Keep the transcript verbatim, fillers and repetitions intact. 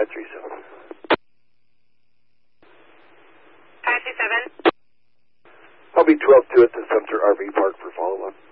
three seven. five two seven. I'll be twelve two at the Sumter R V Park for follow-up.